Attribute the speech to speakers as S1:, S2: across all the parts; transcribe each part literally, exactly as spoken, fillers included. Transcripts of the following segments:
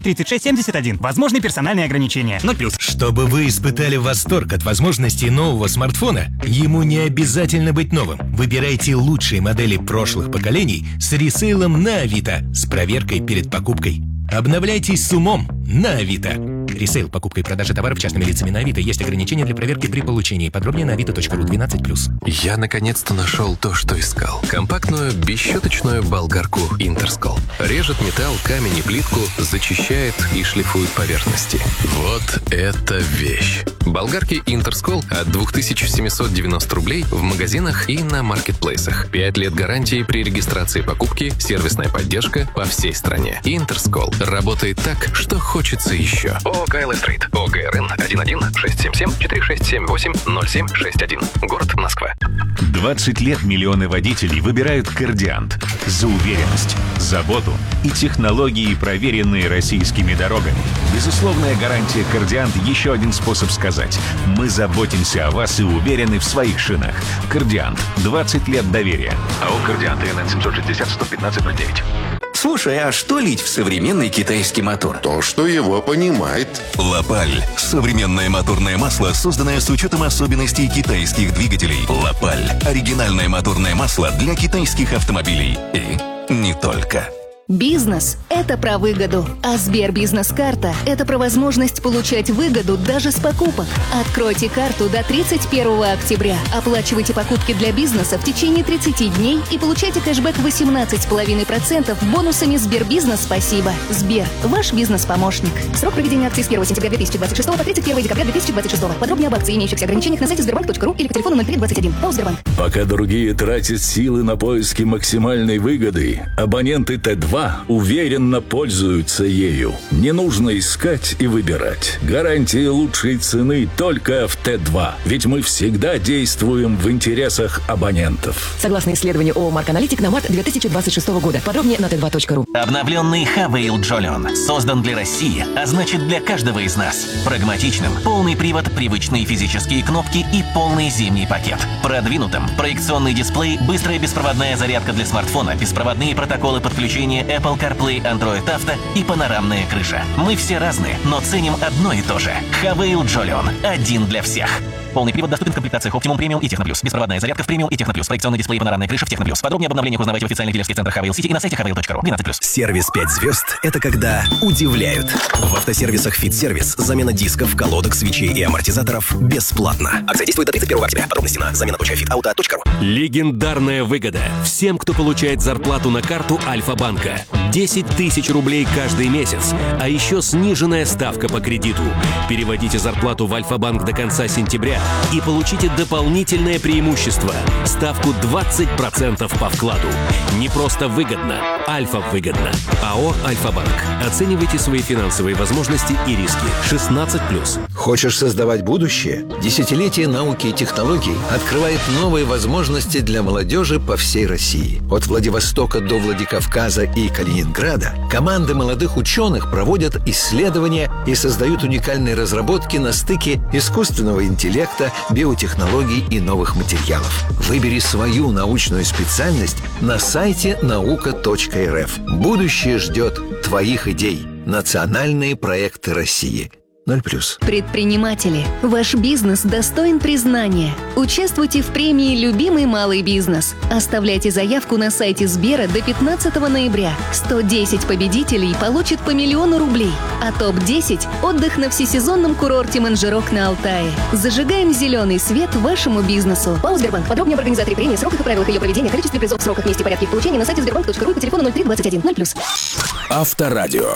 S1: тридцать шесть семьдесят один. Возможны персональные ограничения. ноль плюс.
S2: Чтобы вы испытали восторг от возможностей нового смартфона, ему не обязательно быть новым. Выбирайте лучшие модели прошлых поколений с ресейлом на Авито с проверкой перед покупкой. Обновляйтесь с умом на Авито. Ресейл, покупка и продажа товаров частными лицами на Авито. Есть ограничения для проверки при получении. Подробнее на авито точка ру. двенадцать плюс.
S3: Я наконец-то нашел то, что искал. Компактную, бесщеточную болгарку Интерскол. Режет металл, камень и плитку, зачищает и шлифует поверхности. Вот это вещь. Болгарки Интерскол от две тысячи семьсот девяносто рублей в магазинах и на маркетплейсах. пять лет гарантии при регистрации покупки, сервисная поддержка по всей стране. Интерскол работает так, что хочется еще. ООО «Кайл Стрит». ОГРН один один шесть семь семь четыре шесть семь восемь ноль семь шесть один. Город Москва.
S4: двадцать лет миллионы водителей выбирают «Кордиант» за уверенность, заботу и технологии, проверенные российскими дорогами. Безусловная гарантия «Кордиант» — еще один способ сказать: мы заботимся о вас и уверены в своих шинах. «Кордиант» — двадцать лет доверия. АО «Кордиант» ИНН семьсот шестьдесят сто пятнадцать ноль девять.
S5: Слушай, а что лить в современный китайский мотор?
S6: То, что его понимает.
S7: Лапаль. Современное моторное масло, созданное с учетом особенностей китайских двигателей. Лапаль. Оригинальное моторное масло для китайских автомобилей. И не только.
S8: Бизнес – это про выгоду, а Сбербизнес-карта – это про возможность получать выгоду даже с покупок. Откройте карту до тридцать первого октября, оплачивайте покупки для бизнеса в течение тридцати дней и получайте кэшбэк восемнадцать целых пять десятых процента бонусами Сбербизнес «Спасибо». Сбер – ваш бизнес-помощник. Срок проведения акции с первого сентября две тысячи двадцать шестого по тридцать первого декабря две тысячи двадцать шестого. Подробнее об акции и имеющихся ограничениях на сайте сбербанк точка ру или по телефону ноль три двадцать один. ПАО «Сбербанк».
S9: Пока другие тратят силы на поиски максимальной выгоды, абоненты Т два уверенно пользуются ею. Не нужно искать и выбирать. Гарантии лучшей цены только в Т два. Ведь мы всегда действуем в интересах абонентов.
S10: Согласно исследованию ООО «Марк Аналитик» на март две тысячи двадцать шестого года. Подробнее на тэ два точка ру.
S11: Обновленный Хавейл Джолион создан для России, а значит для каждого из нас. Прагматичным, полный привод, привычные физические кнопки и полный зимний пакет. Продвинутым, проекционный дисплей, быстрая беспроводная зарядка для смартфона, беспроводные протоколы подключения Apple CarPlay, Android Auto и панорамная крыша. Мы все разные, но ценим одно и то же. Хавейл Джолион. Один для всех. Полный привод доступен в комплектациях Optimum Premium и Техноплюс. Беспроводная зарядка в Premium и Техноплюс. Проекционный дисплей и панорамная крыша в Техноплюс. Подробнее об обновлениях узнавайте в официальных дилерских центрах Хавейл Сити и на сайте хавейл точка ру. двенадцать плюс.
S12: Сервис пять звезд – это когда удивляют. В автосервисах «Фит-сервис» замена дисков, колодок, свечей и амортизаторов бесплатно. Акция действует до тридцать первого октября. Подробности на замена точка фит ауто точка ру.
S13: Легендарная выгода всем, кто получает зарплату на карту Альфа-банка. десять тысяч рублей каждый месяц, а еще сниженная ставка по кредиту. Переводите зарплату в Альфа-банк до конца сентября и получите дополнительное преимущество – ставку двадцать процентов по вкладу. Не просто выгодно, Альфа выгодно. АО «Альфа-банк». Оценивайте свои финансовые возможности и риски. шестнадцать плюс.
S14: Хочешь создавать будущее? Десятилетие науки и технологий открывает новые возможности для молодежи по всей России. От Владивостока до Владикавказа и Калининграда команды молодых ученых проводят исследования и создают уникальные разработки на стыке искусственного интеллекта, биотехнологий и новых материалов. Выбери свою научную специальность на сайте наука точка эр эф. Будущее ждет твоих идей. Национальные проекты России. ноль плюс.
S8: Предприниматели, ваш бизнес достоин признания. Участвуйте в премии «Любимый малый бизнес». Оставляйте заявку на сайте Сбера до пятнадцатого ноября. сто десять победителей получат по миллиону рублей. А топ десять – отдых на всесезонном курорте Манжерок на Алтае. Зажигаем зеленый свет вашему бизнесу. ПАО «Сбербанк». Подробнее об организаторе премии, сроках и правилах ее проведения, количестве призов, сроках, месте и порядке их получения на сайте сбербанк точка ру и по телефону ноль три двадцать один. ноль плюс.
S9: Авторадио.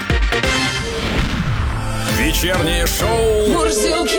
S15: Вечернее шоу
S16: Мурзилки.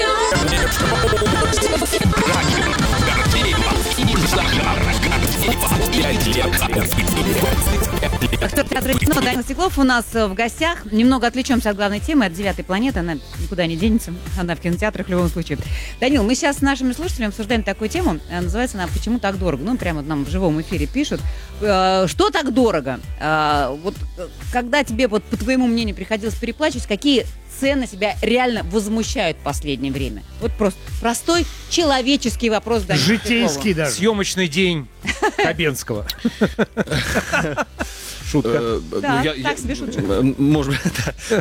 S17: Актер театра кино Данил Стеклов у нас в гостях. Немного отвлечемся от главной темы, от девятой планеты. Она никуда не денется. Она в кинотеатрах в любом случае. Данил, мы сейчас с нашими слушателями обсуждаем такую тему. Называется она «Почему так дорого?». Ну, прямо нам в живом эфире пишут. Что так дорого? Вот когда тебе, вот, по твоему мнению, приходилось переплачивать, какие цены себя реально возмущают в последнее время? Вот просто простой человеческий вопрос. Данил
S18: Житейский
S17: Стеклову.
S18: даже. Съемочный день Хабенского. Шутка.
S17: Да, так себе шутка.
S19: Может быть,